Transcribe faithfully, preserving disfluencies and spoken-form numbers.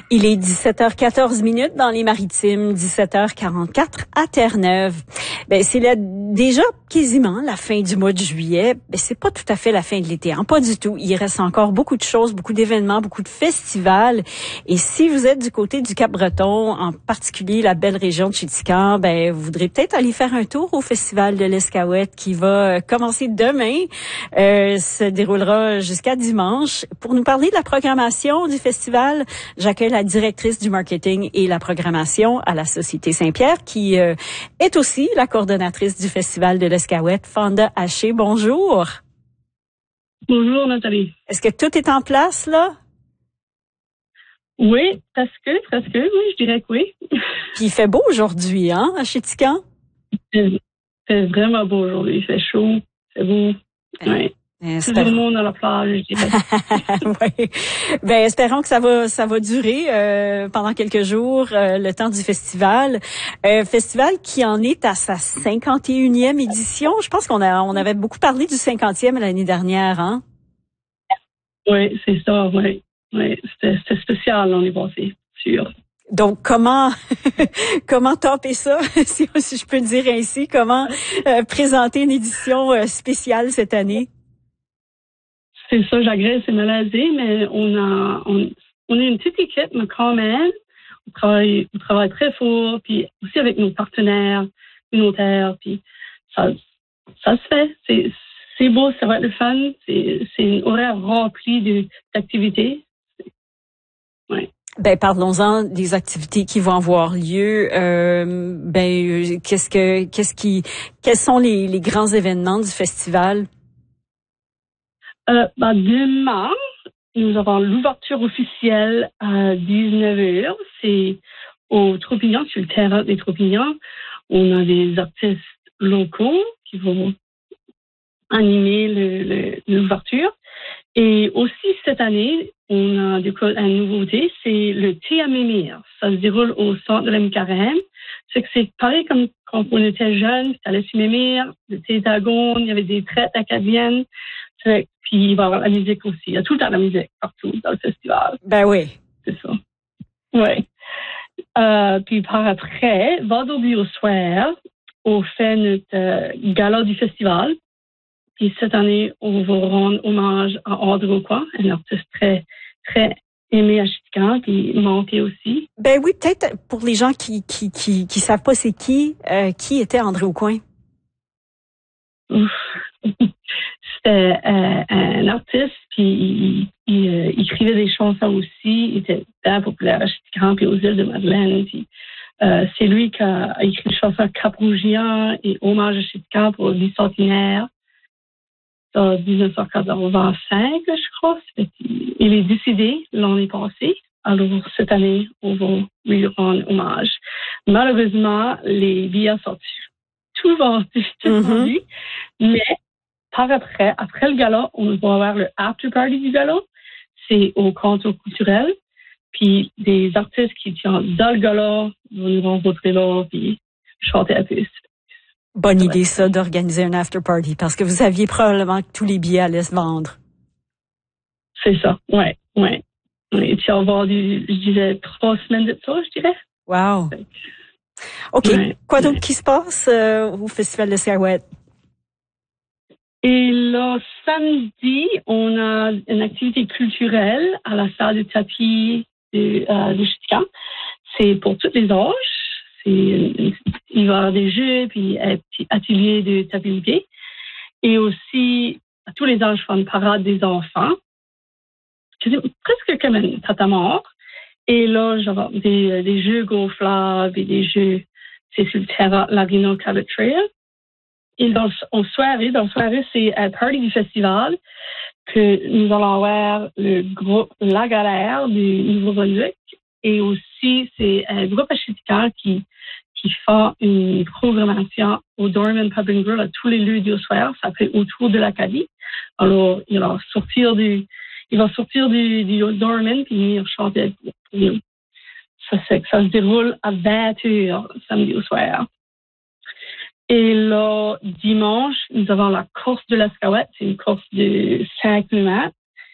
Il est dix-sept heures quatorze minutes dans les Maritimes, dix-sept heures quarante-quatre à Terre-Neuve. Ben c'est là déjà quasiment la fin du mois de juillet. Ben c'est pas tout à fait la fin de l'été, hein, pas du tout. Il reste encore beaucoup de choses, beaucoup d'événements, beaucoup de festivals. Et si vous êtes du côté du Cap-Breton, en particulier la belle région de Chéticamp, ben vous voudrez peut-être aller faire un tour au festival de l'Escaouette qui va commencer demain, euh, se déroulera jusqu'à dimanche. Pour nous parler de la programmation du festival, j'accueille la directrice du marketing et la programmation à la Société Saint-Pierre, qui euh, est aussi la coordonnatrice du festival de l'Escaouette, Fonda Haché. Bonjour. Bonjour, Nathalie. Est-ce que tout est en place, là? Oui, presque, presque, oui, je dirais que oui. Puis il fait beau aujourd'hui, hein, à Chéticamp? Il fait vraiment beau aujourd'hui, il fait chaud, c'est beau. Oui. Tout le monde à la plage, je dirais. Oui. Ben, espérons que ça va, ça va durer euh, pendant quelques jours, euh, le temps du festival. Euh, festival qui en est à sa cinquante et unième édition. Je pense qu'on a, on avait beaucoup parlé du cinquantième l'année dernière, hein? Oui, c'est ça, oui. Oui, c'était, c'était spécial l'année passée, sûr. Donc, comment comment taper ça, si, si je peux dire ainsi? Comment euh, présenter une édition euh, spéciale cette année? C'est ça, j'agresse, c'est malaisé, mais on a, on, on est une petite équipe, mais quand même, on travaille, on travaille très fort, puis aussi avec nos partenaires communautaires, puis ça, ça se fait. C'est, c'est beau, ça va être le fun. C'est, c'est une horaire remplie de, d'activités. Ouais. Ben parlons-en des activités qui vont avoir lieu. Euh, ben qu'est-ce que qu'est-ce qui quels sont les, les grands événements du festival? Euh, ben, demain, nous avons l'ouverture officielle à dix-neuf heures. C'est au Troupignan, sur le terrain des Troupignans. On a des artistes locaux qui vont animer le, le, l'ouverture. Et aussi, cette année, on a du coup une nouveauté, c'est le thé à Mémire. Ça se déroule au centre de la Mi-Carême. C'est que c'est pareil comme quand on était jeune, ça allait sur Mémire, le thé d'Agon, il y avait des traites acadiennes. C'est, puis il va y avoir la musique aussi. Il y a tout le temps de la musique partout dans le festival. Ben oui. C'est ça. Oui. Euh, puis par après, vendredi au soir, on fait notre euh, gala du festival. Puis cette année, on va rendre hommage à André Aucoin, un artiste très, très aimé à Chéticamp, qui manquait aussi. Ben oui, peut-être pour les gens qui qui qui, qui savent pas c'est qui, euh, qui était André Aucoin. C'était euh, un artiste, puis il, il, euh, il écrivait des chansons aussi. Il était très populaire à Chéticamp, puis aux îles de Madeleine. Puis euh, c'est lui qui a écrit les chansons Cap-Rougian et Hommage à Chéticamp pour le bicentenaire. En dix-neuf cent quatre-vingt-cinq, je crois. Il est décédé l'année passée. Alors, cette année, on va lui rendre hommage. Malheureusement, les billets sont tout vendus, tout Mm-hmm. vendus. Mais par après, après le gala, on va avoir le after party du gala. C'est au canton culturel. Puis, des artistes qui tiennent dans le gala vont nous rencontrer là, puis chanter un peu. Bonne idée, ça, d'organiser un after party, parce que vous saviez probablement que tous les billets allaient se vendre. C'est ça, ouais, ouais. Et puis on va vendu, je disais, trois semaines de ça, je dirais. Wow. OK. Ouais, Quoi ouais. d'autre qui se passe euh, au Festival de l'Escaouette? Et là, samedi, on a une activité culturelle à la salle de tapis de, euh, de Chéticamp. C'est pour tous les âges. C'est, il va y avoir des jeux, puis un petit atelier de tapis rouillé. Et aussi, à tous les âges, font une parade des enfants. C'est presque comme un tatamor. Et là, j'avais des, des jeux gonflables et des jeux, c'est sur le terrain Laguna Cabot Trail. Et dans, en soirée, dans la soirée, c'est un party du festival que nous allons avoir le groupe La Galère du Nouveau-Brunswick. Et aussi, c'est un groupe à Chéticamp qui, qui fait une programmation au Dorman Pub and Grill à tous les lieux du soir. Ça fait autour de l'Acadie. Alors, il va sortir du, il va sortir du, du Dorman puis venir chanter pour nous. Ça, c'est, ça se déroule à vingt heures samedi au soir. Et là, dimanche, nous avons la course de l'Escaouette. C'est une course de cinq kilomètres.